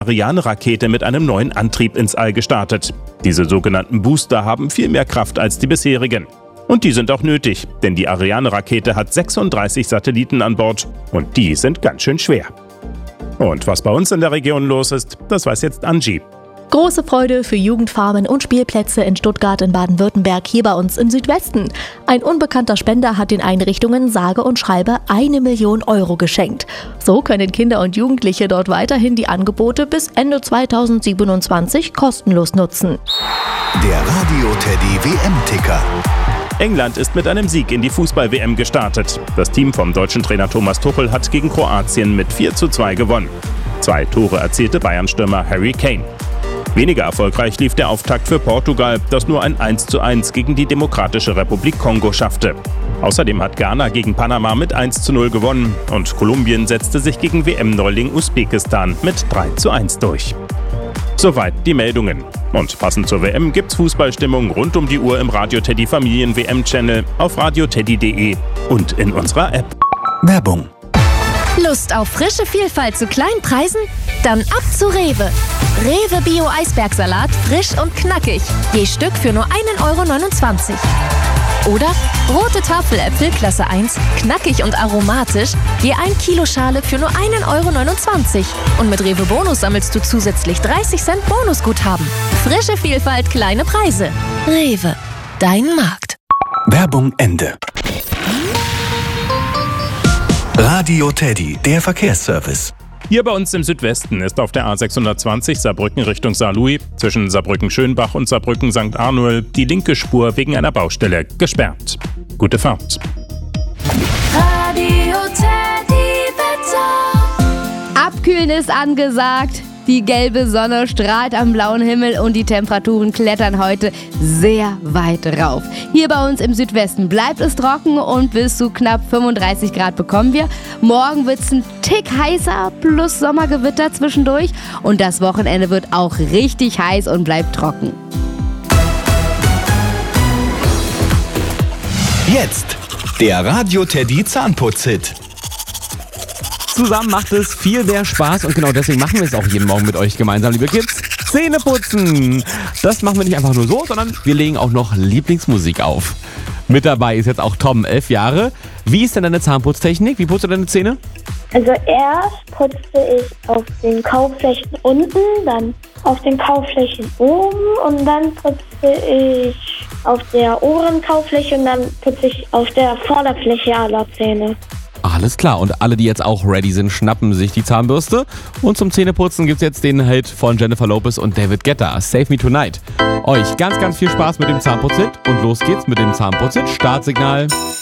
Ariane-Rakete mit einem neuen Antrieb ins All gestartet. Diese sogenannten Booster haben viel mehr Kraft als die bisherigen. Und die sind auch nötig, denn die Ariane-Rakete hat 36 Satelliten an Bord und die sind ganz schön schwer. Und was bei uns in der Region los ist, das weiß jetzt Angie. Große Freude für Jugendfarmen und Spielplätze in Stuttgart in Baden-Württemberg, hier bei uns im Südwesten. Ein unbekannter Spender hat den Einrichtungen sage und schreibe 1 Million Euro geschenkt. So können Kinder und Jugendliche dort weiterhin die Angebote bis Ende 2027 kostenlos nutzen. Der Radio Teddy WM-Ticker. England ist mit einem Sieg in die Fußball-WM gestartet. Das Team vom deutschen Trainer Thomas Tuchel hat gegen Kroatien mit 4:2 gewonnen. 2 Tore erzielte Bayern-Stürmer Harry Kane. Weniger erfolgreich lief der Auftakt für Portugal, das nur ein 1:1 gegen die Demokratische Republik Kongo schaffte. Außerdem hat Ghana gegen Panama mit 1:0 gewonnen und Kolumbien setzte sich gegen WM-Neuling Usbekistan mit 3:1 durch. Soweit die Meldungen. Und passend zur WM gibt's Fußballstimmung rund um die Uhr im Radio Teddy Familien WM-Channel, auf radioteddy.de und in unserer App. Werbung. Lust auf frische Vielfalt zu kleinen Preisen? Dann ab zu Rewe. Rewe Bio Eisbergsalat, frisch und knackig. Je Stück für nur 1,29 €. Oder rote Tafeläpfel Klasse 1, knackig und aromatisch, je 1 Kilo Schale für nur 1,29 €. Und mit Rewe Bonus sammelst du zusätzlich 30 Cent Bonusguthaben. Frische Vielfalt, kleine Preise. Rewe, dein Markt. Werbung Ende. Radio Teddy, der Verkehrsservice. Hier bei uns im Südwesten ist auf der A620 Saarbrücken Richtung Saarlouis zwischen Saarbrücken-Schönbach und Saarbrücken-St. Arnold die linke Spur wegen einer Baustelle gesperrt. Gute Fahrt. Radio Teddy Wetter. Abkühlen ist angesagt. Die gelbe Sonne strahlt am blauen Himmel und die Temperaturen klettern heute sehr weit rauf. Hier bei uns im Südwesten bleibt es trocken und bis zu knapp 35 Grad bekommen wir. Morgen wird es ein Tick heißer plus Sommergewitter zwischendurch und das Wochenende wird auch richtig heiß und bleibt trocken. Jetzt der Radio Teddy Zahnputz-Hit. Zusammen macht es viel mehr Spaß und genau deswegen machen wir es auch jeden Morgen mit euch gemeinsam, liebe Kids. Zähne putzen! Das machen wir nicht einfach nur so, sondern wir legen auch noch Lieblingsmusik auf. Mit dabei ist jetzt auch Tom, 11 Jahre. Wie ist denn deine Zahnputztechnik? Wie putzt du deine Zähne? Also erst putze ich auf den Kauflächen unten, dann auf den Kauflächen oben und dann putze ich auf der oberen Kaufläche und dann putze ich auf der Vorderfläche aller Zähne. Alles klar, und alle, die jetzt auch ready sind, schnappen sich die Zahnbürste. Und zum Zähneputzen gibt es jetzt den Hit von Jennifer Lopez und David Guetta, Save Me Tonight. Euch ganz, ganz viel Spaß mit dem Zahnputz-Hit und los geht's mit dem Zahnputz-Hit. Startsignal.